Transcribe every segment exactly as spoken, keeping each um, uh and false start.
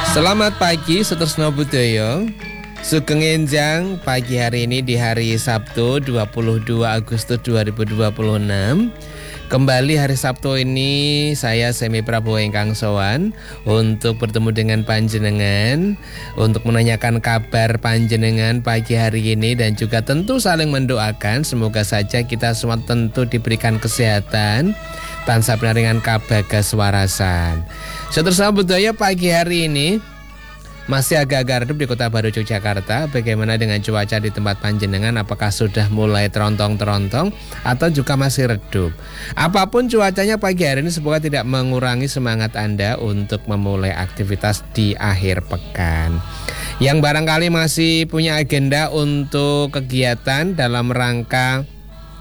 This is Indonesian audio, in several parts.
Selamat pagi, Sutresno Budaya. Sugeng enjang pagi hari ini di hari Sabtu dua puluh dua Agustus dua ribu dua puluh enam. Kembali hari Sabtu ini saya Semi Prabowo ingkang sowan untuk bertemu dengan panjenengan, untuk menanyakan kabar panjenengan pagi hari ini dan juga tentu saling mendoakan semoga saja kita semua tentu diberikan kesehatan, tansah pinaringan kabagas warasan. Sutresno Budaya pagi hari ini masih agak-agak redup di Kota Baru Yogyakarta. Bagaimana dengan cuaca di tempat panjenengan? Apakah sudah mulai terontong-terontong atau juga masih redup? Apapun cuacanya pagi hari ini semoga tidak mengurangi semangat Anda untuk memulai aktivitas di akhir pekan. Yang barangkali masih punya agenda untuk kegiatan dalam rangka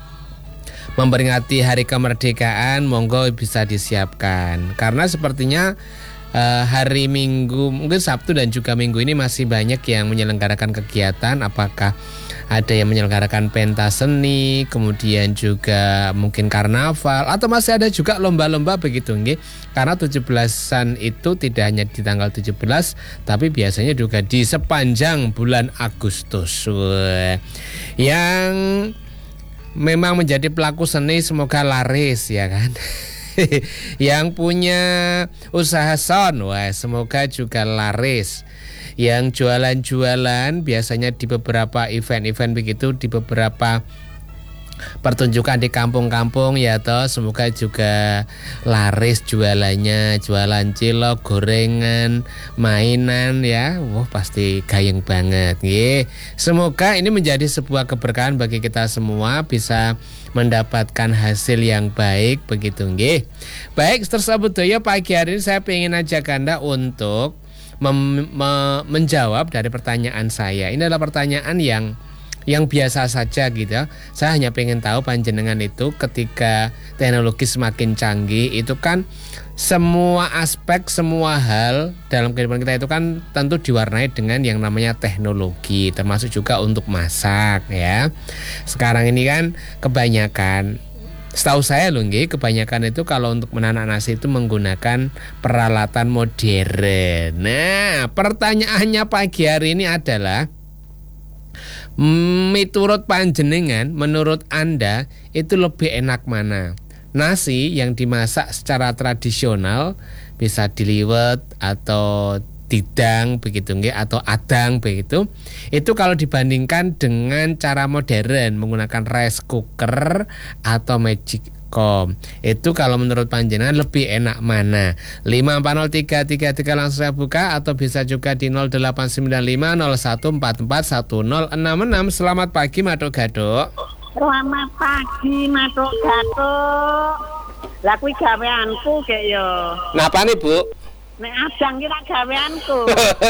memperingati Hari Kemerdekaan, monggo bisa disiapkan. Karena sepertinya Uh, hari Minggu, mungkin Sabtu dan juga Minggu ini masih banyak yang menyelenggarakan kegiatan. Apakah ada yang menyelenggarakan pentas seni, kemudian juga mungkin karnaval, atau masih ada juga lomba-lomba begitu nggih. Karena tujuh belasan itu tidak hanya di tanggal tujuh belas, tapi biasanya juga di sepanjang bulan Agustus. Wah. Yang memang menjadi pelaku seni semoga laris ya kan. Yang punya usaha son, wah semoga juga laris. Yang jualan-jualan biasanya di beberapa event-event begitu, di beberapa pertunjukan di kampung-kampung ya toh, semoga juga laris jualannya, jualan cilok, gorengan, mainan ya. Wah pasti gayeng banget nggih. Semoga ini menjadi sebuah keberkahan bagi kita semua, bisa mendapatkan hasil yang baik begitu nggih. Baik, Sutresno Budaya pagi hari ini saya ingin ajak Anda untuk mem- me- menjawab dari pertanyaan saya. Ini adalah pertanyaan yang yang biasa saja gitu. Saya hanya pengen tahu panjenengan itu ketika teknologi semakin canggih itu kan semua aspek, semua hal dalam kehidupan kita itu kan tentu diwarnai dengan yang namanya teknologi, termasuk juga untuk masak ya. Sekarang ini kan kebanyakan, setahu saya loh nggih, kebanyakan itu kalau untuk menanak nasi itu menggunakan peralatan modern. Nah, pertanyaannya pagi hari ini adalah, miturut panjenengan, menurut Anda itu lebih enak mana? Nasi yang dimasak secara tradisional, bisa diliwet atau didang begitu nggih, atau adang begitu. Itu kalau dibandingkan dengan cara modern menggunakan rice cooker atau magicom, itu kalau menurut panjenengan lebih enak mana? lima empat nol tiga tiga tiga langsung saya buka, atau bisa juga di nol delapan sembilan lima nol satu empat empat satu nol enam enam. Selamat pagi Maduk Gaduk. Selamat pagi Maduk Gaduk. Lah kuwi gaweanku gek yo. Napa nih Bu? Nek adang kira gaweanku.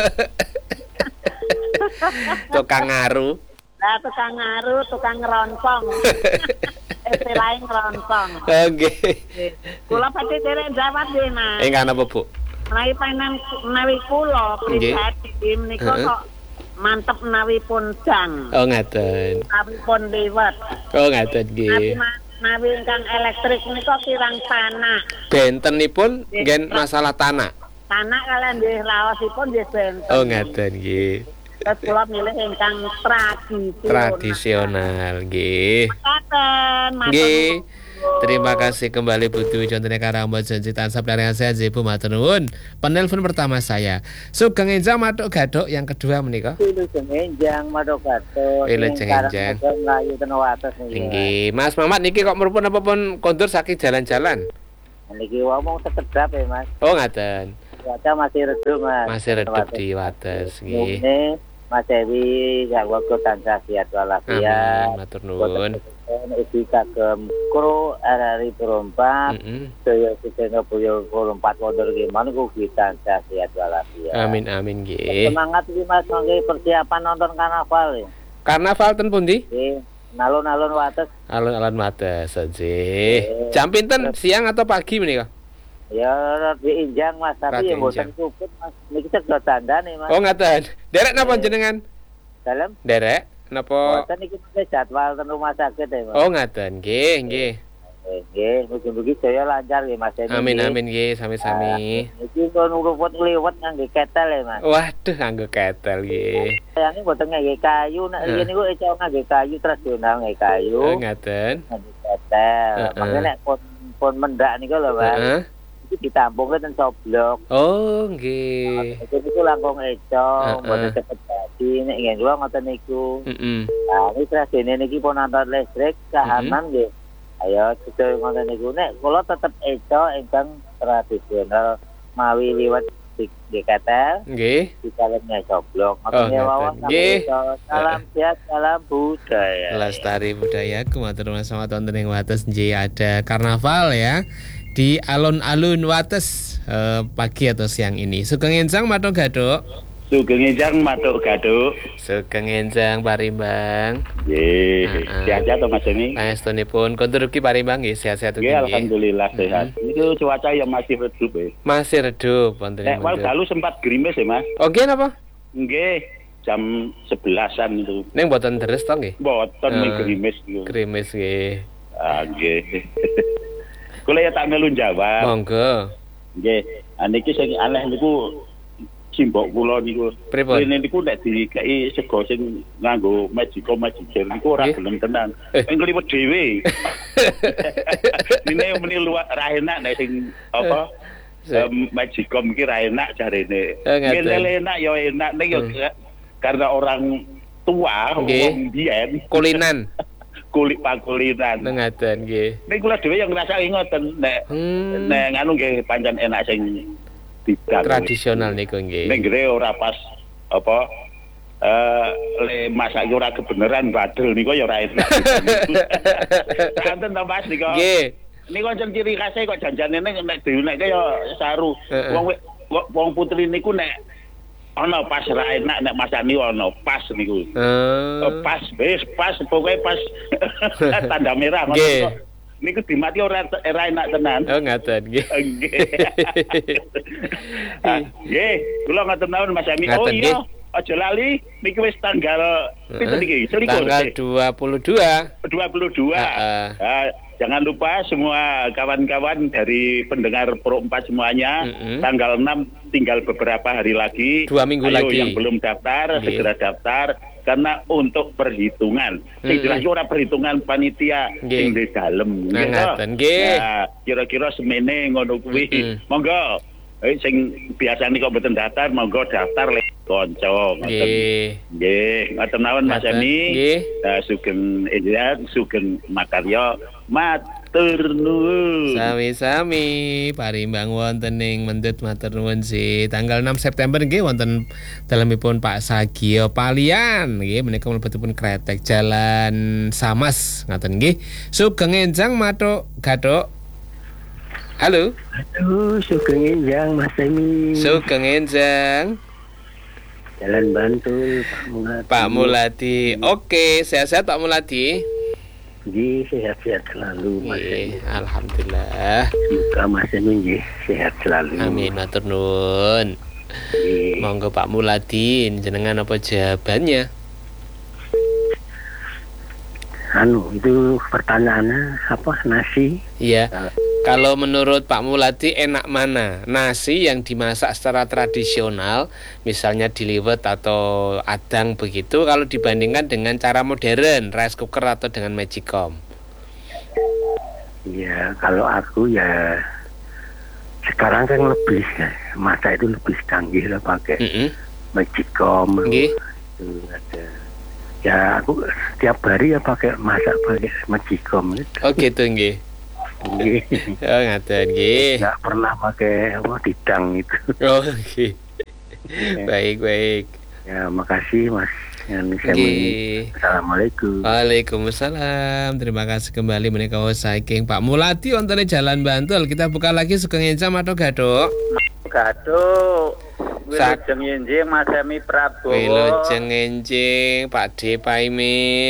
Tukang ngaru. Lah tukang ngaru, tukang ngerontong. Istilahe ngerontong. Oke. Kula badhe derek jawab nggih, Mas. Enggak napa Bu? Menawi panjenengan menawi kula pribadi menika kok mantep menawi pun dang. Oh ngaten. Menawi pun liwet. Oh ngaten nggih. Menawi ingkang elektrik menika kirang tanah. Bentenipun ngen masalah tanah. Tanah kalian nggih raosipun nggih benten. Oh ngaten nggih. Terus kula milih ingkang tradisional. Tradisional nggih. Ngaten, Nggih. Terima kasih kembali Bu Dwi contohnya karamba janji tansah pelarian sehat Ibu matur nuwun. Penelpon pertama saya Sugeng enjang Maduk Gaduk, yang kedua menika Sugeng enjang Maduk Gaduk. Wilujeng enjang Melayu ten wates niki. Nggih, Mas Mamat niki kok merupun apa pun kondur saking jalan-jalan. Niki ngomong sekedap ya Mas. Oh ngaten. Cuaca masih redup Mas. Masih redup di wates nggih. Mas Dewi gak waktu tansah sehat walafiat. Amin, matur nuwun. Iki kagem kru R R I Perompak, saya sedaya boyo Perompak Wonder gimana ku kita tansah sehat walafiat. Amin amin nggih. Semangat iki Mas mangke persiapan nonton karnaval ya. Karnaval ten pundi? Nggih, alun-alun wates. Alun-alun wates nggih. Jam pinten, siang atau pagi menika? Ya diinjang Mas, tapi ya mboten cukup Mas. Niki sedot dandane Mas. Oh ngaten. Derek napa jenengan? Dalem? Derek napa? Mboten iki jadwal ten rumah sakit ya Mas. Oh ngaten nggih, nggih. Nggih, mugi-mugi saya lancar nggih Mas Emi. Amin amin nggih, sami-sami. Iki kon ruwet liwet ngangge ketel ya Mas. Waduh, nganggo ketel nggih. Sayange mboten ngangge kayu, nek riyen niku iso ngangge kayu tradisional ngangge kayu. Oh, ngaten. Ngangge ketel. Makane nek pun pun mendak niku lho Mas. Heeh. Iki ditampungke ten soblok. Oh, nggih. Itu niku langkung eco, mboten cepet dadi nek nggih kula ngoten niku. Heeh. Nah, iki tradisine niki pun antar listrik kahanan nggih. Ayo kita ngoten niku nek kula tetep eco ingkang tradisional mawi liwat di ketel. Nggih. Di dalamnya coblok. Oh, ngaten. Nggih. Salam sehat, salam budaya. Lestari budaya kumatur nuwun sama wonten ing Wates nggih ada karnaval ya di alun-alun Wates eh, pagi atau siang ini. Sugeng enjang matur gaduk. Sugeng enjang matur gaduk. Sugeng enjang Parimbang. Nggih, sehat-sehat to Mas Emi. Pangestunipun kontur ugi Parimbang nggih sehat-sehat ugi. Nggih, alhamdulillah sehat. Niku cuaca yang masih redup ya. Masih redup wonten Nek wal dalu sempat gerimis ya Mas. Oh, nggih napa? Nggih, jam sebelasan itu. Ning mboten deres to nggih? Mboten Eh, uh, gerimis niku. Gerimis nggih. Ah, nggih. Kula ya tak melu jawab. Monggo. Nggih, niki sing aneh niku simbok kula niku. Pripun? Rene niku nek dikeki sego sing nganggo Magico Magicer niku ora Nggih. gelem tenan. Eh. Ngliwet dhewe. Dene meni luwak ra enak nek sing apa? Se- Um, Magico iki ra enak jarene. Eh, ngaten. Ngene enak ya enak nek ya karena orang tua Nggih. wong biyen Kulinan. kulit pakulinan. Ngaten nggih. Nek kula dhewe yang ngrasake ngoten nek Hmm. nek nganu nggih pancen enak sing didang. Tradisional niku nggih. Ning gere ora pas apa eh le masak ora kebenaran badel niku ya ora enak. Kanten to Mas niku. Nggih. Niku jan ciri khase kok janjane nek nek diunekke ya saru. Heeh. Wong wong putri niku nek ana pas ra enak nek masani ana pas niku. Eh. Pas wis pas pokoke pas tanda merah ngono Nggih. kok. Niku dimati ora ora enak tenan. Oh, ngaten nggih. Nggih. Ah, Nggih, kula ngatur nuwun Mas Ami. Oh Ngaten, iya, nggih. aja lali niki wis tanggal pinten iki? Selikur. Tanggal dua puluh dua. dua puluh dua. Heeh. Ah, jangan lupa semua kawan-kawan dari pendengar Pro empat semuanya, Mm-mm. tanggal enam tinggal beberapa hari lagi. Dua minggu Ayo, lagi. yang belum daftar, Nggih. segera daftar. Karena untuk perhitungan, sing Mm-mm. jelas ora perhitungan panitia Nggih. sing di dalem. Nah, Nggih, toh? ngaten, nggih. Nah, kira-kira semene ngono kuwi. Mm-mm. Monggo. Eh, sing biasa nih kok mboten daftar, monggo daftar le kanca. Ngoten. Nggih. Nggih, ngaten mawon Mas Ngaten, Ami. nggih. Eh, sugeng Indra, sugeng Makarya, matur nuwun. Sami-sami Parimbang wonten ing mendut matur nuwun sih. Tanggal enam September nggih wonten dalemipun Pak Sagio Palian nggih menika mlebetipun kretek Jalan Samas ngaten nggih. Sugeng enjang matuk gaduk. Halo. Aduh, sugeng enjang Mas Emi. Sugeng enjang Jalan Bantul, Pak Mulati. Pak Muladi. Oke, sehat-sehat Pak Muladi. Nggih, sehat-sehat selalu Mas Emi. Nggih, alhamdulillah. Semoga Mas Emi nggih sehat selalu. Amin matur nuwun. Nggih. Monggo Pak Muladi, jenengan apa jawabannya? Anu, itu pertanyaannya apa? Nasi? Iya. Kalau menurut Pak Muladi enak mana? Nasi yang dimasak secara tradisional, misalnya diliwet atau adang begitu, kalau dibandingkan dengan cara modern, rice cooker atau dengan Magicom. Ya, kalau aku ya sekarang kan lebih ya, masa itu lebih canggih lah pakai Mm-mm. Magicom. Nggih. Itu ada. Ya, aku setiap hari ya pakai masak pakai Magicom itu. Oh gitu nggih. Nggih. Oh ngaten nggih. Nggak pernah pakai apa didang itu. Oh nggih. Baik baik. Ya, makasih Mas. Yang saya Nggih. Assalamualaikum. Waalaikumsalam. Terima kasih kembali menika saking Pak Muladi wonten ing Jalan Bantul. Kita buka lagi sugeng encam atau gaduk. Gaduk. Sak- Wilujeng Yenjing Mas Emi Prabowo. Wilujeng enjing Pak D Paimin.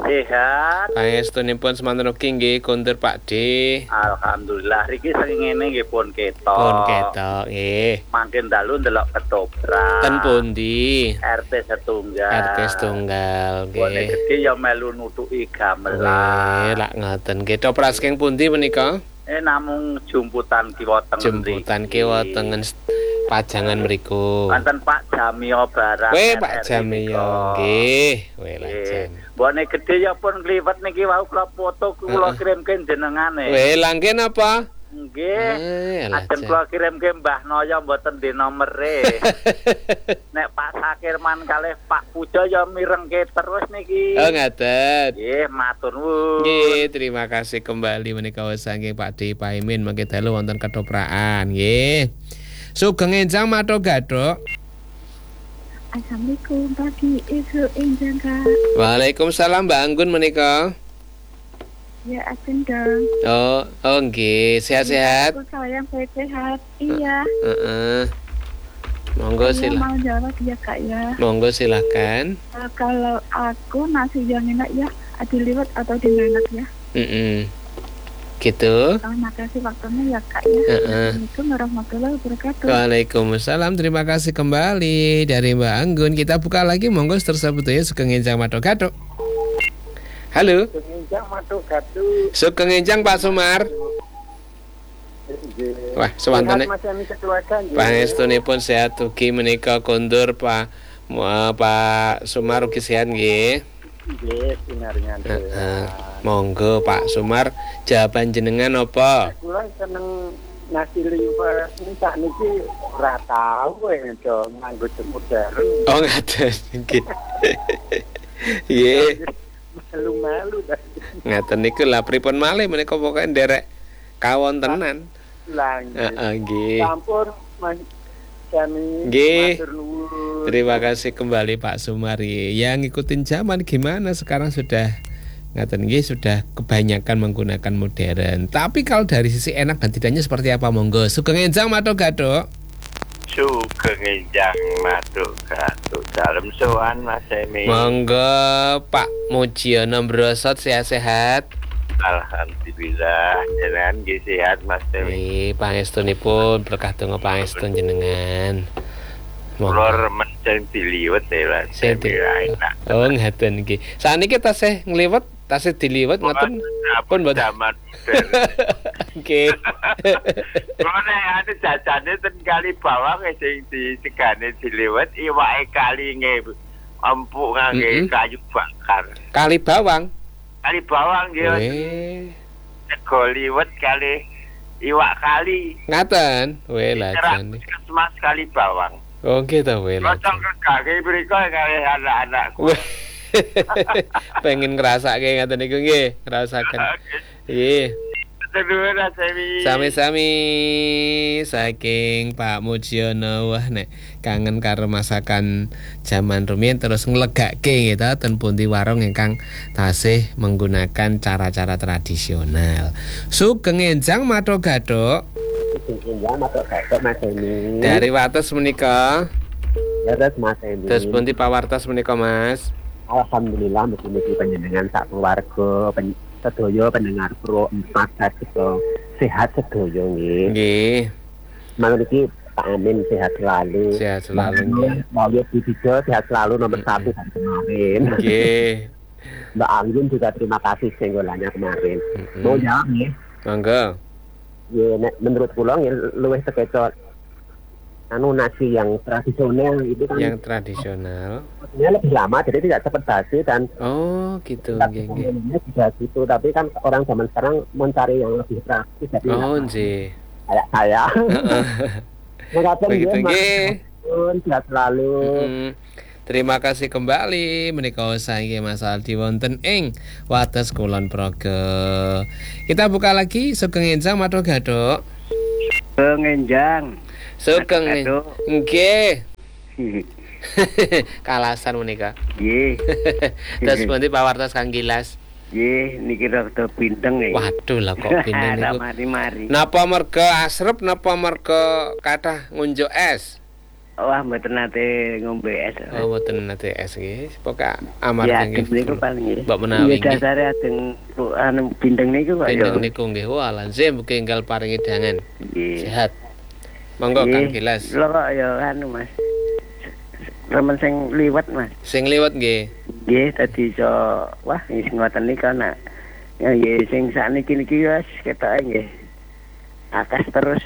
Sehat. Pangestunipun semanten ugi nggih kondur Pak D. Alhamdulillah riki saking ngene nggih pun ketok. Pun ketok nggih. Mangkin dalu ndelok ketoprak. Ten pundi? R T setunggal. R T setunggal Bone nggih. gede ya melu nutuki Nggih, gamelan. lak ngoten nggih. Ketoprak saking pundi menika? Eh namung jumputan kiwa tengen. Jemputan kiwa tengen pajangan mriku. Wonten Pak Jamio barang. Weh R R Pak Jamio nggih. Weh lajen. Bone gede ya pun kliwet niki wau kula foto kula kirimke jenengane. Weh langgen apa? Nggih. Eh, Ajeng lajen. kula kirimke Mbah Noyo mboten di nomere. Nek Pak Sakirman kalih Pak Pujo ya mirengke terus niki. Oh ngaten. Nggih, matur nuwun. Nggih, terima kasih kembali menika saking Pak D Paimin mangke dalu wonten ketoprakan nggih. Sugeng enjang matur gadhok. Assalamualaikum pagi isu enjang Kak. Waalaikumsalam Mbak Anggun menika. Ya akan dong. Oh, oh nggih, sehat-sehat. Aku sayang sehat. Iya. Heeh. Monggo Saya silakan. mau jawab ya Kak ya. Monggo silakan. Uh, kalau aku nasi yang enak ya, diliwet atau dimenak ya. Heeh. Gitu. Terima kasih waktunya ya Kak ya. Heeh. Assalamualaikum warahmatullahi wabarakatuh. Waalaikumsalam. Terima kasih kembali dari Mbak Anggun. Kita buka lagi monggo tersebut ya Sugeng enjang matur gadhok. Halo. Enjang matur gadhok. Sugeng enjang Pak Sumar. Wah, sewantene pangestunipun sehat ugi menika kondur Pak uh, Pak Sumar ugi sehat nggih. Nggih, sinarnya. Heeh. Monggo Pak Sumar, jawaban jenengan apa? Kula seneng nasi liwet ini sakniki ora tau enco nganggo jemur bareng. Oh ngaten nggih. Nggih. Malu-malu dah. Ngaten niku lah pripun malih menika pokoke nderek kawon tenan. Lang. Heeh nggih. Campur Mas kami Nggih. matur nuwun. Terima kasih kembali Pak Sumari. Yang ngikutin zaman gimana sekarang sudah ngaten nggih sudah kebanyakan menggunakan modern. Tapi kalau dari sisi enak dan tidaknya seperti apa monggo. Sugeng enjang matur gadhok. Sugeng enjang matur gadhok. Dalem sowan Mas Emi. Monggo Pak Mujiono Brosot sehat-sehat. Alhamdulillah jenengan nggih sehat Mas Emi. Nggih, pangestunipun berkah donga pangestun jenengan. Kula remen sing diliwet ya Mas. Sing di- enak. Oh ngaten nggih. Saniki tasih ngliwet, tasih diliwet ngoten pun mboten. Zaman Nggih. Kula nek ane jajane ten kali bawang sing disegane diliwet iwake kalinge empuk ngangge Mm-mm. kayu bakar. Kali bawang. Kali bawang nggih. Weh, Sego liwet kali iwak kali. ngaten. Weh lajan. Mas kali bawang. Oh nggih ta weh Kocok lajan. kaki mriko kali anak-anakku. Weh. Pengen ngrasake ngaten niku nggih, ngrasaken. Nggih. Terus rasemi. Sami-sami saking Pak Mujiono. Wah nek kangen karo masakan zaman rumiyin terus nglegake gitu ten pundi warung ingkang tasih menggunakan cara-cara tradisional. Sugeng enjang matur gadhok Ya, matur gadhok Mas Emi. dari Wates menika. Ya, terus Mas Emi. Terus pundi pawartos menika Mas? Alhamdulillah mugi-mugi panjenengan sak keluarga pen sedaya pendengar Pro empat sedaya sehat sedaya nggih. Nggih, Mangga iki Pak Amin sehat selalu. sehat selalu nggih. Mau lihat di video sehat selalu nomor Mm-mm. satu hari kemarin. Nggih. Mbak Anggun juga terima kasih senggolannya kemarin. Mm-mm. Mau jawab nih? Monggo. Ya, nek menurut kula ya luwih sekecot anu nasi yang tradisional itu kan Yang tradisional. ya lebih lama jadi tidak cepat basi dan Oh, gitu nggih nggih. ini juga gitu tapi kan orang zaman sekarang mencari yang lebih praktis jadi Oh, nggak nggih. kayak saya. Mengatakan Begitu dia nggih. pun sehat selalu. Mm-mm. Terima kasih kembali menika saiki Mas Aldi wonten ing Wates Kulon Progo. Kita buka lagi Sugeng enjang matur gadhok. Pengenjang. Sugeng Gadhok. nggih. Kalasan menika. Nggih. Terus pundi pawartos Kang Gilas? Nggih, niki rada binteng ya. Waduh lah kok pindah niku. mari-mari. Napa merga asrep napa merga kathah ngunjuk es? wah mboten nate ngombe es. Oh, mboten nate es nggih. Pokoke amar ya, nggih. niku paling. Mbok menawi nggih. Dasare ajeng anu bindeng niku kok ya. Bindeng niku nggih. Wah, lazim mugi enggal paringi dangan. Sehat. Monggo Kang Gilas. Lho kok ya anu Mas. Remen sing liwet Mas. Sing liwet nggih. Nggih, dadi iso wah wis ngoten nika nak. Ya nggih sing sakniki niki wis ketoke nggih. Akas terus.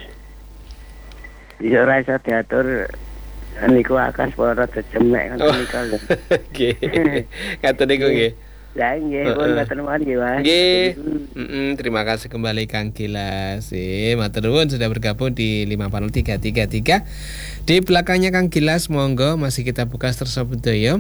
Iso ora iso diatur niku akas para jemek ngoten nika lho. Nggih. Ngaten niku nggih. Lah nggih, pun ngoten mawon nggih, Mas. Nggih. Heeh, terima kasih kembali Kang Gilas. Eh, matur nuwun sudah bergabung di lima empat nol tiga tiga tiga. Di belakangnya Kang Gilas, monggo masih kita buka tersobedoyo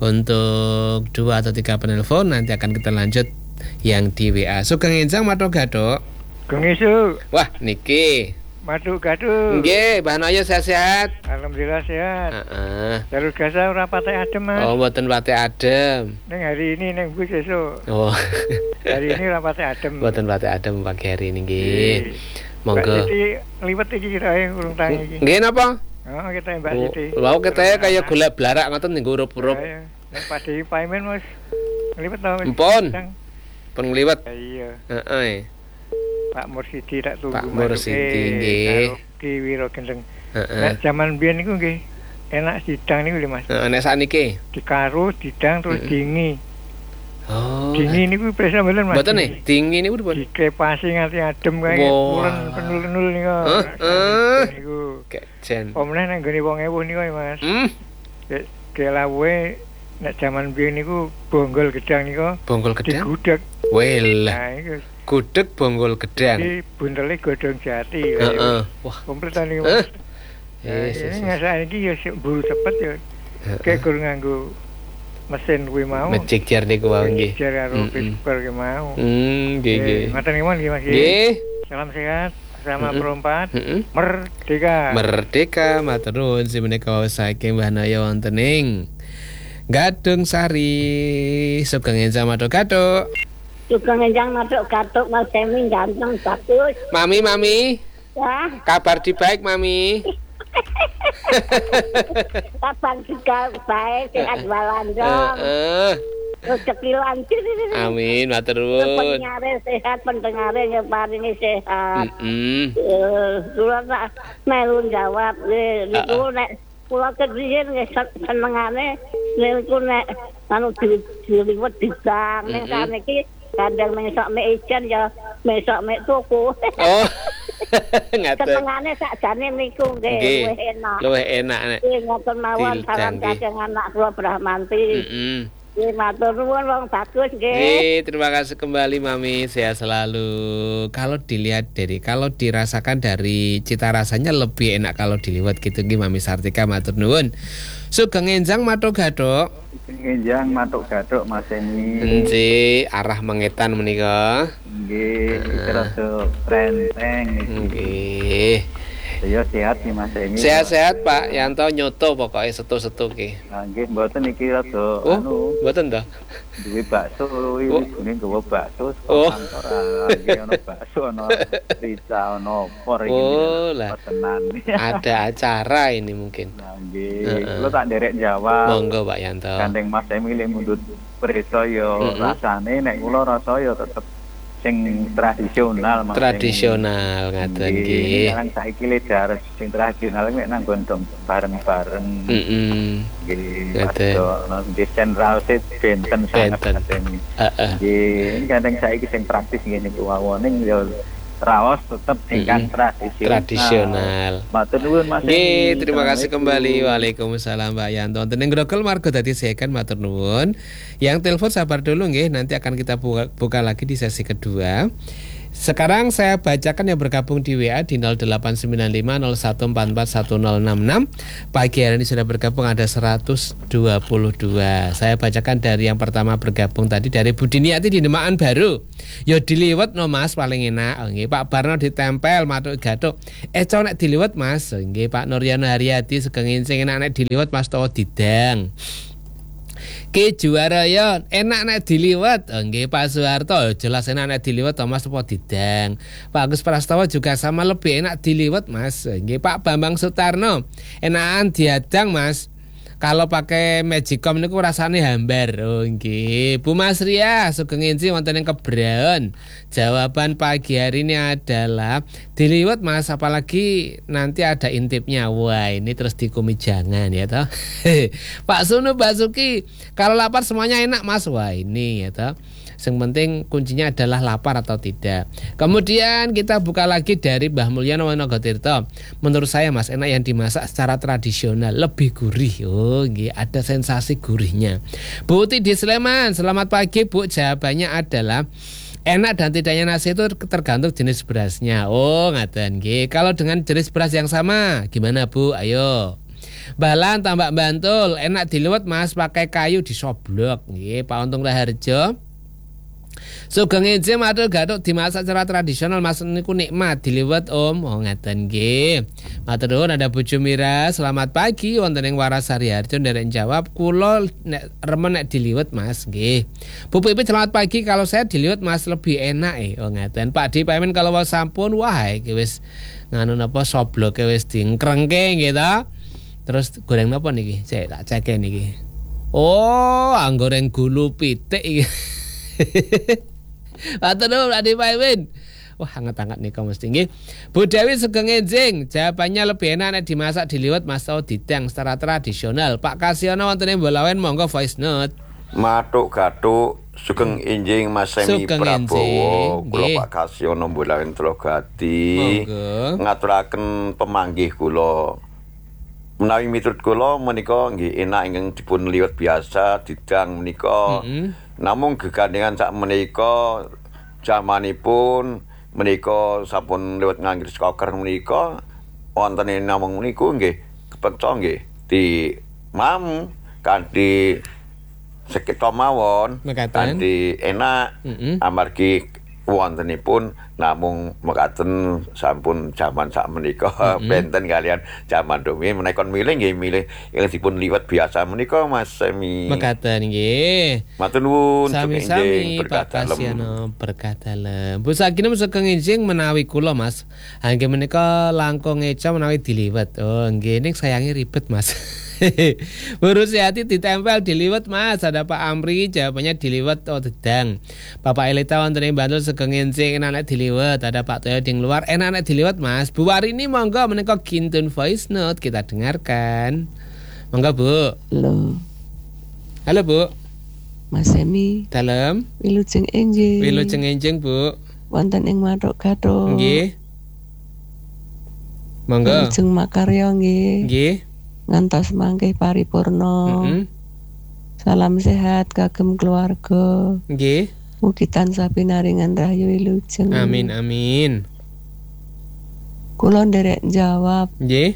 untuk dua atau tiga penelpon, nanti akan kita lanjut yang di W A. Sugeng enjang matur gadok. Gengisu. Wah, niki. Matur gadok. Nggih, Mbah Noyo sehat-sehat. Alhamdulillah sehat. Heeh. Terus gasa ora patek adem, Mas. Oh, mboten patek adem. Ning hari ini ning Bu sesuk. Oh. Hari ini ora patek adem. Mboten patek adem pagi hari ini nggih. Monggo. Jadi liwet iki kirae urung tangi iki. Nggih napa? Oh, kita Mbak Siti. Wow, ketaya kaya gula blarak ngoten ning hurup-hurup. Nek padi paimen Mas. Liwet ta Mas? Empun. Pun ngliwet. Iya. Heeh. Pak Mursidi tak tunggu. Pak Mursidi nggih. Ki Wiro Gendeng. Heeh. Nek jaman biyen niku nggih enak didang niku lho Mas. Heeh, nek sakniki dikaru, didang terus dingi. Oh. Dingi niku presa mboten Mas. Mboten nih, dingi niku pripun? Dikepasi nganti adem kae pulen penul-penul niku. Heeh. Niku kejen. Omneh nang gone wong ewu niku Mas. Hmm. Kelawuhe nek jaman biyen niku bonggol gedang niku. Bonggol gedang. Digudheg. Well. Nah iku gudeg bonggol gedang. Iki buntele godhong jati. Heeh. Wah, komplit niku. Yes, ini ngasah iki ya buru cepet ya. Kayak kur nganggo mesin kuwi mau. Mejejer niku wae nggih. Mejejer karo pisper ki mau. Hmm, nggih nggih. Ngoten iki nggih Mas. Nggih. Salam sehat. Sama perempat. Merdeka. Merdeka matur nuwun si menika saking Mbah Noyo wonten ing Gadung Sari. Sugeng enjang matur gaduk. Sugeng enjang matur gaduk Mas Semi ganteng bagus. Mami, mami. Ya. Kabar di baik, mami. Kabar juga baik, sehat walandong. Heeh. Rezeki lancar. Amin, matur nuwun. Pendengar sehat, pendengar yang paringi sehat. Heeh. Eh, kula tak melu jawab niku nek kula kepengin senengane niku nek anu diliwet didang nek saniki kadang mesok mek ijen ya mesok mek tuku. Oh. Ngaten. Senengane sakjane niku nggih luwih enak. Luwih enak nek. Nggih ngoten mawon salam kagem anak kula Brahmanti. Heeh. Nggih matur nuwun wong bagus nggih. Nggih, terima kasih kembali Mami, sehat selalu. Kalau dilihat dari kalau dirasakan dari cita rasanya lebih enak kalau diliwat gitu nggih Mami Sartika matur nuwun. Sugeng enjang matur gaduk. Sugeng enjang matur gaduk Mas Eni. Nggih, arah mengetan menika. Nggih, terus renteng nggih. Ya sehat nih Mas Eni. Sehat-sehat Pak Yanto nyoto pokoknya setu-setu ki. Nah, nggih mboten iki rada oh, anu. Mboten to. Duwe bakso iki jenenge gowo bakso oh. kantor iki ono bakso ono rica ono opor iki. Oh, lah. Tenan. Ada acara ini mungkin. Nah, nggih. Kulo tak nderek jawab. Monggo Pak Yanto. Gandeng Mas Emil mundut prisa ya mm -hmm. rasane nek kula rasa ya tetep sing tradisional Mas. Tradisional ngaten nggih. Sekarang saiki le dares sing tradisional nek nang gondong bareng-bareng. Heeh. Nggih. Ngaten. Nang desain raoset benten benten. Heeh. Nggih, kadang saiki sing praktis ngene ku wawone ya raos tetep ingkang tradisional. Tradisional. Matur nuwun Mas. Nggih, terima kasih kembali. Waalaikumsalam Pak Yanto. Wonten ing Grogol margo dadi sekan matur nuwun. Yang telepon sabar dulu nggih, nanti akan kita buka, buka lagi di sesi kedua. Sekarang saya bacakan yang bergabung di W A di nol delapan sembilan lima nol satu empat empat satu nol enam enam. Pagi hari ini sudah bergabung ada seratus dua puluh dua. Saya bacakan dari yang pertama bergabung tadi dari Budiniati di Demaan Baru. Yo diliwet no Mas paling enak. Nggih Pak Barno ditempel matuk gatuk. Eh co nek diliwet Mas. Nggih Pak Nuryono Haryadi sugeng sing enak nek diliwet Mas tawa didang. Ki Juwaraya enak nek diliwet. Oh, nggih Pak Soeharto jelas enak nek diliwet to Mas apa didang. Pak Agus Prastawa juga sama lebih enak diliwet Mas. Nggih Pak Bambang Sutarno enakan diadang Mas. Kalau pakai Magicom niku rasane hambar. Oh nggih. Bu Mas Ria sugeng nginci wonten ing Kebraon. Jawaban pagi hari ini adalah diliwet Mas, apalagi nanti ada intipnya. Wah, ini terus dikumi jangan ya toh. Pak Sunu Basuki, kalau lapar semuanya enak Mas. Wah, ini ya toh. Yang penting kuncinya adalah lapar atau tidak. Kemudian kita buka lagi dari Mbah Mulyono Wonogotirto. Menurut saya Mas, enak yang dimasak secara tradisional, lebih gurih. Oh, nggih, ada sensasi gurihnya. Bu Uti di Sleman, selamat pagi Bu. Jawabannya adalah enak dan tidaknya nasi itu tergantung jenis berasnya. Oh, ngaten nggih. Kalau dengan jenis beras yang sama, gimana Bu? Ayo. Balan Tambak Bantul, enak diliwet Mas pakai kayu disoblok. Nggih, Pak Untung Raharjo. Sugeng nginci matur gathuk dimasak secara tradisional Mas niku nikmat diliwet Om. Oh ngaten nggih. Matur nuwun ada Bu Jumira, selamat pagi wonten ing Warasari Harjo nderek jawab kula nek remen nek diliwet Mas nggih. Bu Pipi selamat pagi, kalau saya diliwet Mas lebih enak eh. Oh ngaten. Pak Di Pamen kalau wis sampun wah iki wis nganu napa sobloke wis diengkrengke nggih ta. Terus goreng napa niki? Cek tak cek niki. Oh, anggoreng gulu pitik iki. Matur nuwun Adi Paimin. Wah, hangat-hangat nih kamu mesti nggih. Bu Dewi sugeng enjing, jawabannya lebih enak nek dimasak diliwet Mas atau didang secara tradisional. Pak Kasiono wonten ing Bolawen monggo voice note. Matuk gatuk sugeng enjing Mas Semi Prabowo. Kula Pak Kasiono Bolawen Telogati. Ngaturaken pemanggih kula. Menawi miturut kula menika nggih enak ingkang dipun liwet biasa didang menika. Mm-hmm. Namung gegandhengan sak menika jamanipun menika sampun liwet ngangge skoker menika wonten namung niku nggih kepecok nggih di mam kanthi sekita mawon kanthi enak. Mm-hmm. Amargi wontenipun namung mekaten sampun jaman sak menika mm-hmm. benten kalian jaman domi menika milih nggih milih yang dipun liwet biasa menika Mas Semi. Mekaten nggih. Matur nuwun sami-sami Pak Kasiono berkah dalem. Bu Saginem sugeng enjing menawi kula Mas. Nggih menika langkung eca menawi diliwet. Oh nggih ning sayangi ribet Mas. Bu Rusiati ditempel diliwet Mas. Ada Pak Amri jawabannya diliwet oh dedang. Bapak Elita wonten ing Bantul sugeng enjing enak diliwet. Ada Pak Toyo ding luar enak diliwet Mas. Bu Warini monggo menika kintun voice note kita dengarkan. Monggo Bu. Halo. Halo Bu. Mas Semi. Dalem. Wilujeng enjing. Wilujeng enjing Bu. Wonten ing Matuk Gathuk. Nggih. Monggo. Wilujeng makarya nggih. Nggih. Ngantos mangke paripurna. Mm-hmm. Salam sehat kagem keluarga. Nggih. Mugi tansah pinaringan rahayu wilujeng. Amin amin. Kula nderek jawab. Nggih.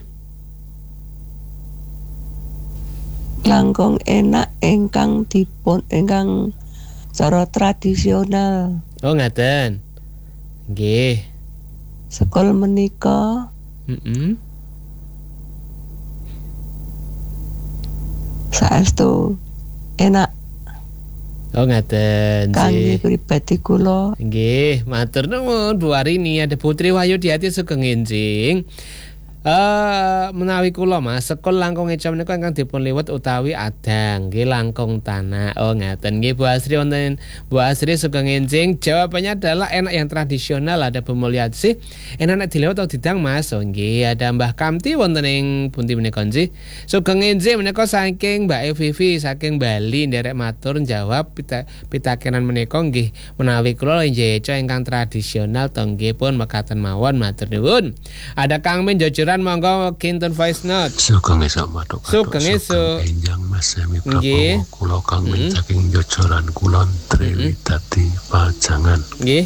Langkung enak ingkang dipun ingkang cara tradisional. Oh ngaten. Nggih. Sekul menika. Mm-mm. Saestu enak. Oh ngaten. Kangge pribadi kula. Nggih, matur nuwun Bu Warini. Ada Putri Wahyu Diati sugeng enjing. Eh menawi kula Mas, sekul langkung eca menika ingkang dipun liwet utawi adang, nggih langkung tanah. Oh ngaten nggih Bu Asri wonten Bu Asri sugeng enjing. Jawabannya adalah enak yang tradisional. Ada Bu Mulyati, enak nek diliwet atau didang Mas. Oh nggih, ada Mbah Kamti wonten ing pundi menika nggih. Sugeng enjing menika saking Mbak Evivi saking Bali nderek matur jawab pita, pitakenan menika nggih menawi kula njeca ingkang tradisional to nggih pun mekaten mawon matur nuwun. Ada Kang Min Jojoran monggo kintun voice note. Sugeng esuk Matuk Gathuk. Sugeng esuk. Enjang Mas Semi Prabowo kula Kang Min saking Jojoran Kulon Triwi Dadi Pajangan. Nggih.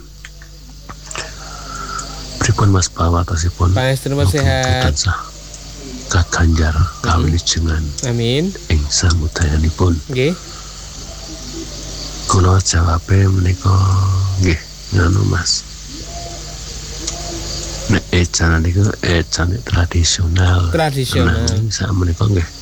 Pripun Mas pawatosipun? Panjenengan sehat. Kaganjar kawilujengan. Amin. Ing samudayanipun. Nggih. Kula jawabe menika nggih nganu Mas. Nek ecan niku ecan tradisional. Tradisional. Sak menika nggih